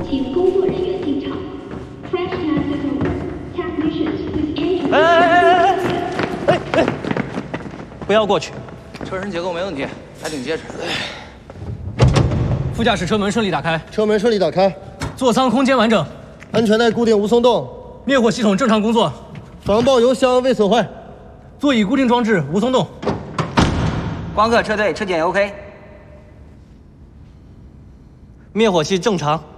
请工作人员进场。Crash test is over. Technicians, please enter. 哎！不要过去。 车身结构没问题，还挺结实。 副驾驶车门顺利打开， 车门顺利打开， 座舱空间完整， 安全带固定无松动， 灭火系统正常工作， 防爆油箱未损坏， 座椅固定装置无松动。 光刻车队车检 OK。 灭火器正常。